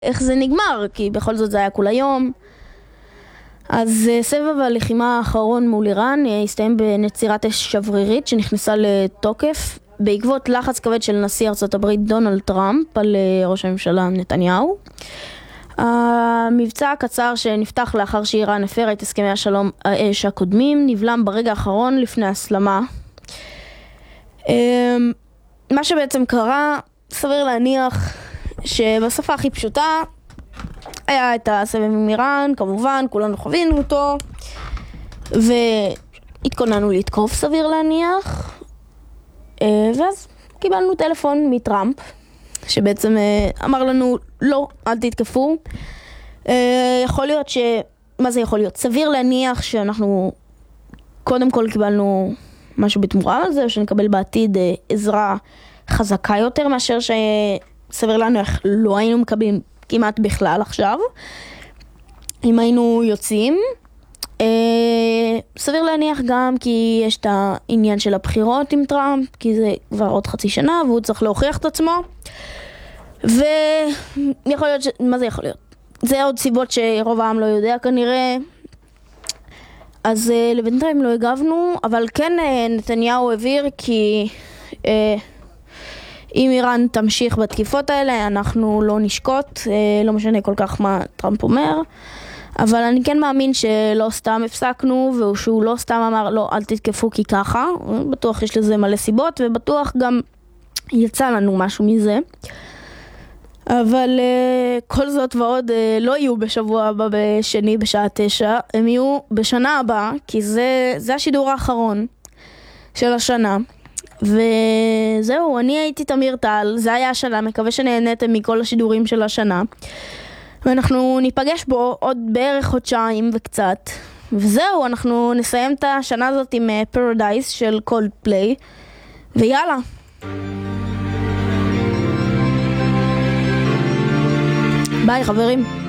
איך זה נגמר, כי בכל זאת זה היה כל היום. אז סבב הלחימה האחרון מול איראן הסתיים בנצירת אש שברירית שנכנסה לתוקף בעקבות לחץ כבד של נשיא ארצות הברית דונלד טראמפ על ראש הממשלה נתניהו. המבצע הקצר שנפתח לאחר שאיראן הפרה את הסכמי השלום האש הקודמים נבלם ברגע האחרון לפני הסלמה. מה שבעצם קרה, סביר להניח שבשפה הכי פשוטה היה את הסבב עם איראן, כמובן, כולנו חווינו אותו והתכוננו לתקוף, סביר להניח. ואז קיבלנו טלפון מטראמפ שבעצם אמר לנו לא, אל תתקפו. יכול להיות מה זה יכול להיות? סביר להניח שאנחנו קודם כל קיבלנו משהו בתמורה על זה, שנקבל בעתיד עזרה חזקה יותר מאשר שסביר להניח לא היינו מקבלים כמעט בכלל עכשיו אם היינו יוצאים. סביר להניח גם כי יש את העניין של הבחירות עם טראמפ, כי זה כבר עוד חצי שנה והוא צריך להוכיח את עצמו, ויכול להיות מה זה יכול להיות? זה עוד סיבות שרוב העם לא יודע כנראה. אז לבינתיים לא הגבנו, אבל כן נתניהו הבהיר כי אם איראן תמשיך בתקיפות האלה אנחנו לא נשקוט, לא משנה כל כך מה טראמפ אומר, אבל אני כן מאמין שלא סתם הפסקנו, ושהוא לא סתם אמר לא אל תתקפו כי ככה, בטוח יש לזה מלא סיבות ובטוח גם יצא לנו משהו מזה. אבל כל זאת ועוד לא יהיו בשבוע הבא בשני בשעה 9, הם יהיו בשנה הבאה, כי זה השידור האחרון של השנה. וזהו, אני הייתי תמיר טל, זה היה השנה, מקווה שנהנתם מכל השידורים של השנה. ואנחנו ניפגש בו עוד בערך חודשיים וקצת. וזהו, אנחנו נסיים את השנה הזאת עם Paradise של Coldplay. ויאללה. ביי חברים.